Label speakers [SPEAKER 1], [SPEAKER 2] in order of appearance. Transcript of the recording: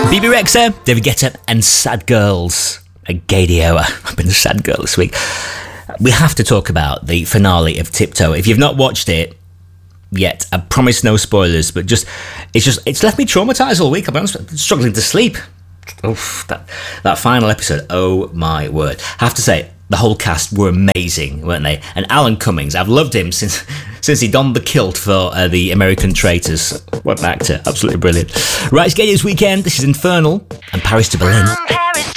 [SPEAKER 1] Bebe Rexha, David Guetta, and Sad Girls. A Gadio. I've been a sad girl this week. We have to talk about the finale of Tiptoe. If you've not watched it yet, I promise no spoilers, but it's left me traumatised all week. I'm struggling to sleep. Oof, that final episode, oh my word. I have to say, the whole cast were amazing, weren't they? And Alan Cummings, I've loved him since he donned the kilt for the American Traitors. What an actor, absolutely brilliant. Right, it's Gadio's weekend. This is Infernal and Paris to Berlin.
[SPEAKER 2] Paris